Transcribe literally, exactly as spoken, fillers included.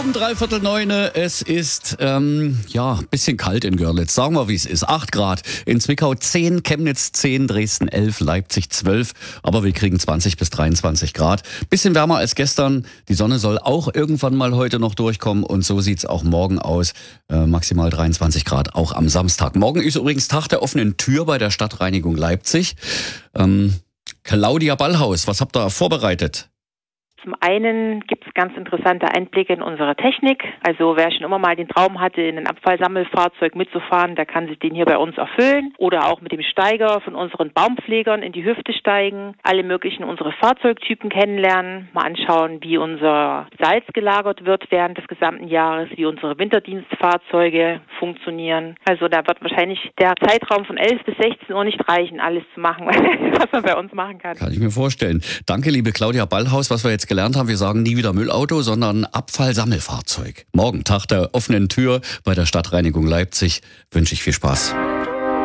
Um dreiviertel neune, es ist, ähm, ja, bisschen kalt in Görlitz. Sagen wir, wie es ist. Acht Grad. In Zwickau zehn, Chemnitz zehn, Dresden elf, Leipzig zwölf. Aber wir kriegen zwanzig bis dreiundzwanzig Grad. Bisschen wärmer als gestern. Die Sonne soll auch irgendwann mal heute noch durchkommen. Und so sieht's auch morgen aus. Äh, maximal dreiundzwanzig Grad, auch am Samstag. Morgen ist übrigens Tag der offenen Tür bei der Stadtreinigung Leipzig. Ähm, Claudia Ballhaus, was habt ihr vorbereitet? Zum einen gibt es ganz interessante Einblicke in unsere Technik. Also wer schon immer mal den Traum hatte, in ein Abfallsammelfahrzeug mitzufahren, der kann sich den hier bei uns erfüllen. Oder auch mit dem Steiger von unseren Baumpflegern in die Hüfte steigen, alle möglichen unsere Fahrzeugtypen kennenlernen, mal anschauen, wie unser Salz gelagert wird während des gesamten Jahres, wie unsere Winterdienstfahrzeuge funktionieren. Also da wird wahrscheinlich der Zeitraum von elf bis sechzehn Uhr nicht reichen, alles zu machen, was man bei uns machen kann. Kann ich mir vorstellen. Danke, liebe Claudia Ballhaus, was wir jetzt gelernt haben. Wir sagen nie wieder Müllauto, sondern Abfallsammelfahrzeug. Morgen, Tag der offenen Tür bei der Stadtreinigung Leipzig, wünsche ich viel Spaß.